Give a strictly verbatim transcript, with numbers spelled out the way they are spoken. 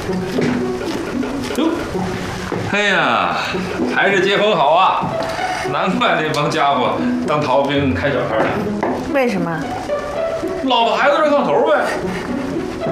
哟，哎呀，还是结婚好啊！难怪那帮家伙当逃兵开小差了。 为什么？ 老婆孩子热炕头呗。